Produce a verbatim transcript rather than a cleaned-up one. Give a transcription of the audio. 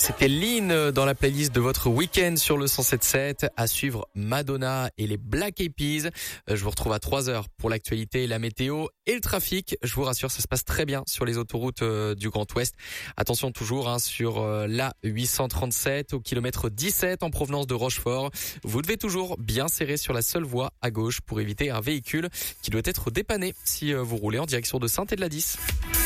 C'était Lynn dans la playlist de votre week-end sur le cent sept sept. À suivre Madonna et les Black Eyed Peas. Je vous retrouve à trois heures pour l'actualité, la météo et le trafic. Je vous rassure, ça se passe très bien sur les autoroutes du Grand Ouest. Attention toujours hein, sur l'A huit cent trente-sept au kilomètre dix-sept en provenance de Rochefort. Vous devez toujours bien serrer sur la seule voie à gauche pour éviter un véhicule qui doit être dépanné si vous roulez en direction de Saint-Étienne-de-la-Dix.